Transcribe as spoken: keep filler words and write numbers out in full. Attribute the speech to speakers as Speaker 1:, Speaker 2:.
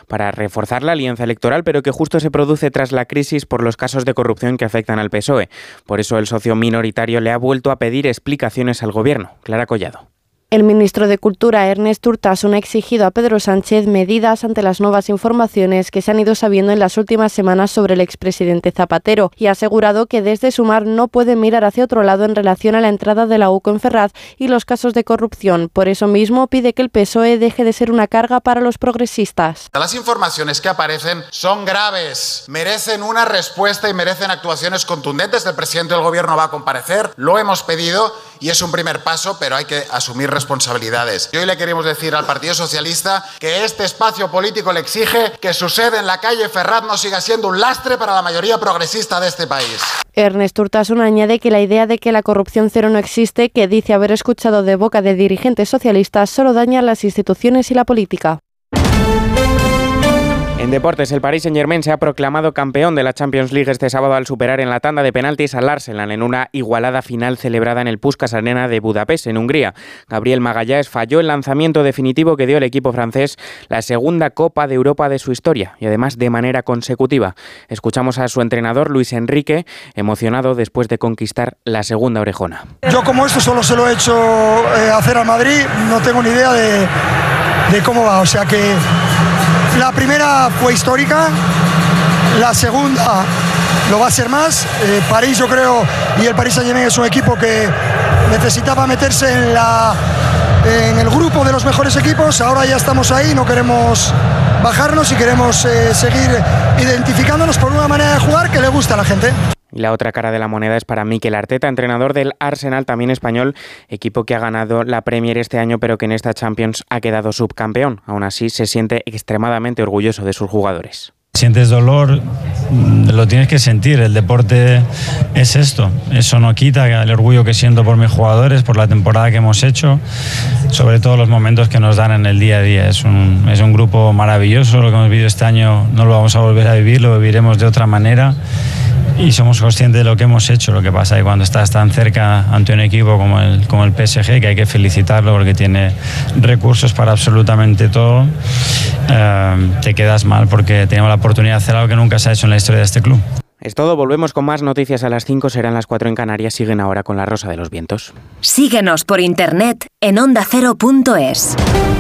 Speaker 1: para reforzar la alianza electoral, pero que justo se produce tras la crisis por los casos de corrupción que afectan al P S O E. Por eso el socio minoritario le ha vuelto a pedir explicaciones al Gobierno. Clara Collado.
Speaker 2: El ministro de Cultura, Ernest Urtasun, ha exigido a Pedro Sánchez medidas ante las nuevas informaciones que se han ido sabiendo en las últimas semanas sobre el expresidente Zapatero y ha asegurado que desde Sumar no pueden mirar hacia otro lado en relación a la entrada de la U C O en Ferraz y los casos de corrupción. Por eso mismo pide que el P S O E deje de ser una carga para los progresistas.
Speaker 3: Las informaciones que aparecen son graves, merecen una respuesta y merecen actuaciones contundentes. El presidente del Gobierno va a comparecer, lo hemos pedido y es un primer paso, pero hay que asumir responsabilidades. Y hoy le queremos decir al Partido Socialista que este espacio político le exige que su sede en la calle Ferraz no siga siendo un lastre para la mayoría progresista de este país.
Speaker 2: Ernest Urtasun añade que la idea de que la corrupción cero no existe, que dice haber escuchado de boca de dirigentes socialistas, solo daña las instituciones y la política.
Speaker 1: En deportes, el Paris Saint-Germain se ha proclamado campeón de la Champions League este sábado al superar en la tanda de penaltis al Arsenal en una igualada final celebrada en el Puskás Arena de Budapest, en Hungría. Gabriel Magalhães falló el lanzamiento definitivo que dio el equipo francés, la segunda Copa de Europa de su historia y además de manera consecutiva. Escuchamos a su entrenador Luis Enrique, emocionado después de conquistar la segunda orejona.
Speaker 4: Yo como esto solo se lo he hecho eh, hacer al Madrid, no tengo ni idea de, de cómo va, o sea que la primera fue histórica, la segunda lo va a ser más. Eh, París, yo creo, y el Paris Saint-Germain es un equipo que necesitaba meterse en, la, en el grupo de los mejores equipos. Ahora ya estamos ahí, no queremos bajarnos y queremos eh, seguir identificándonos por una manera de jugar que le gusta a la gente.
Speaker 1: Y la otra cara de la moneda es para Mikel Arteta, entrenador del Arsenal, también español, equipo que ha ganado la Premier este año, pero que en esta Champions ha quedado subcampeón. Aún así, se siente extremadamente orgulloso de sus jugadores.
Speaker 5: Sientes dolor, lo tienes que sentir, el deporte es esto, eso no quita el orgullo que siento por mis jugadores, por la temporada que hemos hecho, sobre todo los momentos que nos dan en el día a día. Es un, es un grupo maravilloso, lo que hemos vivido este año no lo vamos a volver a vivir, lo viviremos de otra manera y somos conscientes de lo que hemos hecho. Lo que pasa es que cuando estás tan cerca ante un equipo como el, como el P S G, que hay que felicitarlo porque tiene recursos para absolutamente todo, eh, te quedas mal porque tenemos la oportunidad de hacer algo que nunca se ha hecho en la historia de este club.
Speaker 1: Es todo, volvemos con más noticias a las cinco, serán las cuatro en Canarias, siguen ahora con La Rosa de los Vientos.
Speaker 6: Síguenos por internet en onda cero punto es.